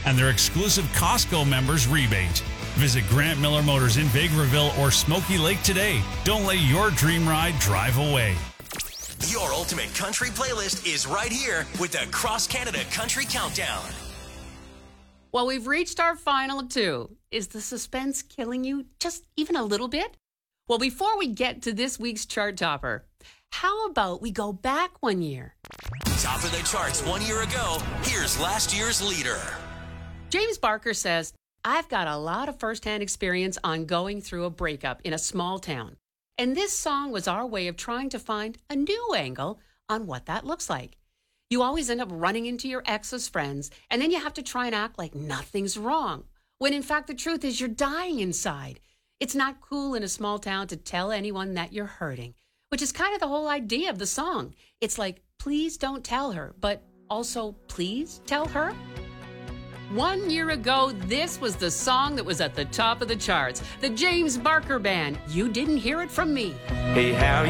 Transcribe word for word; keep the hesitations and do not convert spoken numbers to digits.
and their exclusive Costco members rebate. Visit Grant Miller Motors in Vegreville or Smoky Lake today. Don't let your dream ride drive away. Your ultimate country playlist is right here with the Cross Canada Country Countdown. Well, we've reached our final two. Is the suspense killing you just even a little bit? Well, before we get to this week's chart topper, how about we go back one year? Top of the charts one year ago, here's last year's leader. James Barker says, I've got a lot of firsthand experience on going through a breakup in a small town. And this song was our way of trying to find a new angle on what that looks like. You always end up running into your ex's friends, and then you have to try and act like nothing's wrong, when in fact the truth is you're dying inside. It's not cool in a small town to tell anyone that you're hurting, which is kind of the whole idea of the song. It's like, please don't tell her, but also please tell her. One year ago, this was the song that was at the top of the charts. The James Barker Band. You didn't hear it from me. Hey, how